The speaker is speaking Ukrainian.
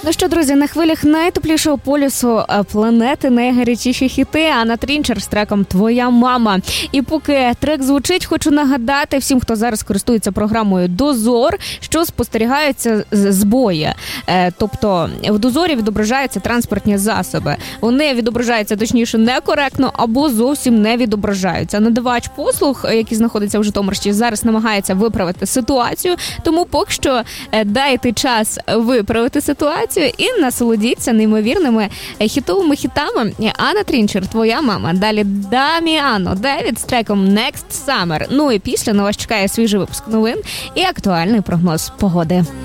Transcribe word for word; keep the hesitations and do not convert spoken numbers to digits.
Ну що, друзі, на хвилях найтеплішого полюсу планети найгарячіші хіти. Анна Трінчер з треком «Твоя мама». І поки трек звучить, хочу нагадати всім, хто зараз користується програмою «Дозор», що спостерігаються збої. Тобто в «Дозорі» відображаються транспортні засоби. Вони відображаються, точніше, некоректно або зовсім не відображаються. Надавач послуг, який знаходиться в Житомирщині, зараз намагається виправити ситуацію. Тому поки що дайте час виправити ситуацію і насолодіться неймовірними хітовими хітами. Анна Трінчер, «Твоя мама». Далі Даміано Девід з треком «Next Summer». Ну і після на вас чекає свіжий випуск новин і актуальний прогноз погоди.